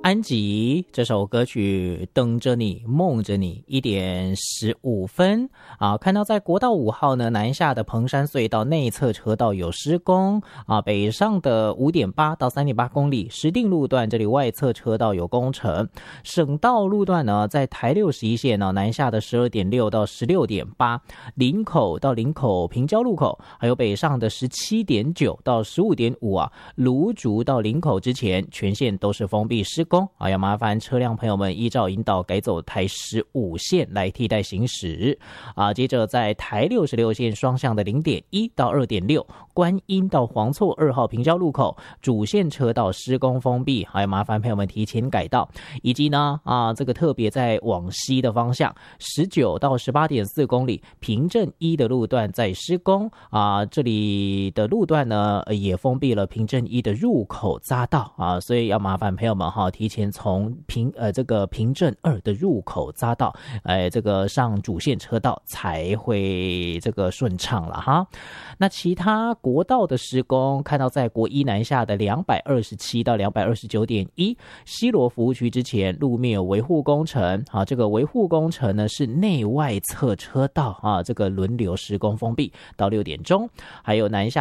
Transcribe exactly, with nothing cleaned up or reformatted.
安吉这首歌曲等着你梦着你一点十五分啊，看到在国道五号呢南下的彭山隧道内侧车道有施工啊，北上的五点八到三点八公里石碇路段这里外侧车道有工程，省道路段呢在台六十一线呢南下的十二点六到十六点八，林口到林口平交路口，还有北上的十七点九到十五点五啊，芦竹到林口之前全线都是封闭施工啊，要麻烦车辆朋友们依照引导改走台十五线来替代行驶啊。接着在台六十六线双向的零点一到二点六，观音到黄厝二号平交路口主线车道施工封闭，还要麻烦朋友们提前改道。以及呢啊，这个特别在往西的方向十九到十八点四公里平镇一的路段在施工啊，这里的路段呢也封闭了平镇一的入口匝道啊，所以要麻烦朋友们哈，提前从平呃这个平镇二的入口匝道，哎，这个上主线车道才会这个顺畅了哈。那其他国道的施工，看到在国一南下的两百二十七到两百二十九点一西螺服务区之前，路面有维护工程啊，这个维护工程呢是内外侧车道啊，这个轮流施工封闭到六点钟，还有南下